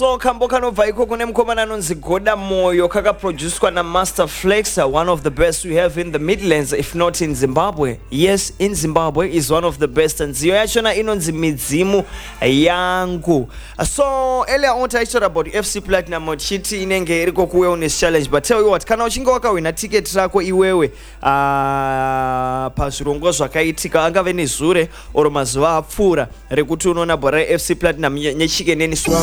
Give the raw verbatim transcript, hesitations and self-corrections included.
So kambo kanobva iko kune mukomana anonzi Goda Moyo kakaproduced na Master Flex, one of the best we have in the Midlands, if not in Zimbabwe. Yes, in Zimbabwe is one of the best, and ziyo yachona inonzi Midzimu Yangu. So earlier on I talked about F C Platinum chiti inenge iriko ku wellness challenge, but tell you what, kana uchinga wakawina ticket rako iwewe uh, pazvirongo zvakaitika angave nezure oro mazuva apfuura rekuti unoona bhora F C Platinum nechike neni